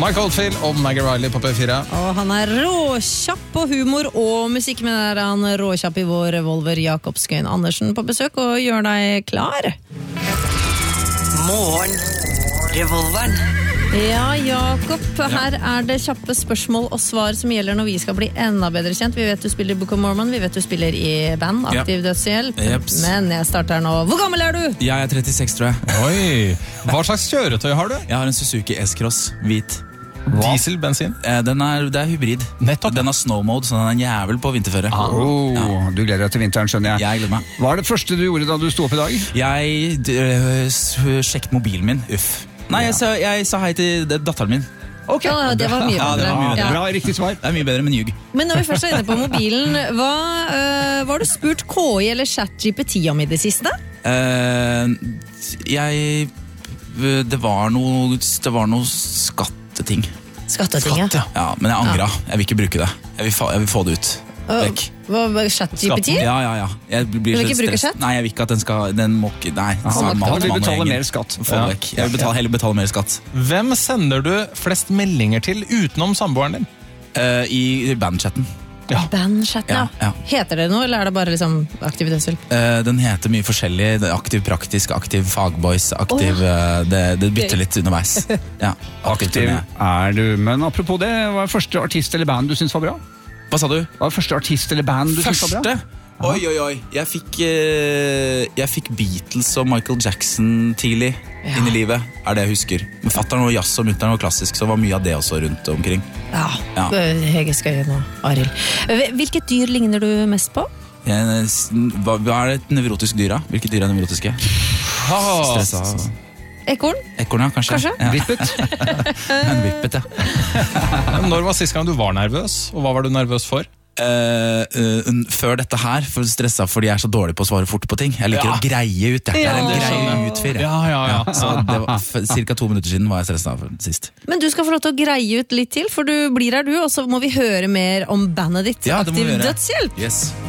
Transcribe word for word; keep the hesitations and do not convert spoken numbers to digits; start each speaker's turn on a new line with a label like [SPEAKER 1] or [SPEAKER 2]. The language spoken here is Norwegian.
[SPEAKER 1] Mike Oldfield og Maggie Riley på P fire.
[SPEAKER 2] Og han er råkjapp på humor og musikk, men er han råkjapp i vår revolver. Jakob Skøyen Andersen på besøk og gjør deg klar.
[SPEAKER 3] Morgen, revolveren.
[SPEAKER 2] Ja, Jakob, her er det kjappe spørsmål og svar som gjelder når vi skal bli enda bedre kjent. Vi vet du spiller i Book of Mormon, vi vet du spiller i band, Aktiv ja. Dødshjelp.
[SPEAKER 4] Jeps.
[SPEAKER 2] Men jeg starter nå. Hvor gammel er du?
[SPEAKER 4] Jeg er trettiseks, tror jeg.
[SPEAKER 1] Oi, hva slags kjøretøy har du?
[SPEAKER 4] Jeg har en Suzuki S-Cross, hvit.
[SPEAKER 1] Diesel, bensin?
[SPEAKER 4] Den er, det er hybrid.
[SPEAKER 1] Nettopp.
[SPEAKER 4] Den har snow mode, så den er en jævel på vinterføre.
[SPEAKER 5] Ah, oh, ja. Du gleder deg til vinteren, skjønner jeg.
[SPEAKER 4] Jeg gleder meg.
[SPEAKER 5] Hva er det første du gjorde da du sto opp i dag?
[SPEAKER 4] Jeg uh, sjekket mobilen min, uff. Nei, jeg sa, jeg sa hei til datteren min.
[SPEAKER 2] Ok, ja, det var mye bedre.
[SPEAKER 4] Ja, det var mye bedre.
[SPEAKER 2] Ja.
[SPEAKER 5] Bra, riktig svar.
[SPEAKER 4] Det er mye bedre, men ljug.
[SPEAKER 2] Men når vi først er inne på mobilen, hva uh, var du spurt K I eller ChatGPT om i det siste?
[SPEAKER 4] Uh, jeg Det var noe Det var noe skatteting.
[SPEAKER 2] Skatteting,
[SPEAKER 4] Skatt, ja. Ja, men jeg angra. Jeg vil ikke bruke det. Jeg vil, fa, jeg vil få det ut. Vekk.
[SPEAKER 2] Hva var ChatGPT?
[SPEAKER 4] Ja, ja, ja. Jeg blir
[SPEAKER 2] du vil ikke bruke chat?
[SPEAKER 4] Nei, jeg vil ikke at den skal Den må ikke Nei,
[SPEAKER 5] Aha, han vil betale mer skatt.
[SPEAKER 4] Få det vekk. Jeg vil betale, heller betale mer skatt.
[SPEAKER 1] Hvem sender du flest meldinger til utenom samboeren din?
[SPEAKER 4] Uh, I bandchatten.
[SPEAKER 2] Ja. Bandchat, ja.
[SPEAKER 4] Ja, ja.
[SPEAKER 2] Heter det noe, eller er det bare liksom Aktiv Dødshjelp?
[SPEAKER 4] Uh, den heter mye forskjellig. Aktiv praktisk, aktiv fagboys, aktiv oh, ja. uh, det, det bytter litt underveis. Ja,
[SPEAKER 5] aktiv, aktiv er du. Men apropos det, hva er første artist eller band du synes var bra?
[SPEAKER 4] Hva sa du?
[SPEAKER 5] Hva er første artist eller band du
[SPEAKER 4] første?
[SPEAKER 5] synes var bra?
[SPEAKER 4] Oi, oi, oi. Jeg fikk, uh, jeg fikk Beatles og Michael Jackson tidlig ja. inn i livet, er det jeg husker. Men fatteren var jazz og mutteren var klassisk, så var mye av det også rundt omkring.
[SPEAKER 2] Ja, ja. Hege Skøyen og Arild. Hvilket dyr ligner du mest på?
[SPEAKER 4] Jeg, hva, hva er et nevrotisk dyr da? Hvilket dyr er nevrotiske?
[SPEAKER 1] Oh.
[SPEAKER 4] Stressa.
[SPEAKER 2] Ekorn?
[SPEAKER 4] Ekorn, ja, kanskje.
[SPEAKER 2] kanskje?
[SPEAKER 4] Ja.
[SPEAKER 5] Vippet?
[SPEAKER 4] En vippet, ja.
[SPEAKER 1] Når var sist gang du var nervøs, og hva var du nervøs for?
[SPEAKER 4] Uh, uh, før dette her, for stressa fordi jeg er så dårlig på å svare fort på ting. Jeg liker ja. å greie ut, jeg, jeg er en
[SPEAKER 2] ja.
[SPEAKER 4] greie ut-fyr.
[SPEAKER 1] Ja, ja, ja.
[SPEAKER 4] ja, så det var, for cirka to minutter siden var jeg stressa sist.
[SPEAKER 2] Men du skal få lov til å greie ut litt til, for du blir her du, og så må vi høre mer om bandet ditt,
[SPEAKER 4] ja,
[SPEAKER 2] Aktiv Dødshjelp.
[SPEAKER 4] Yes.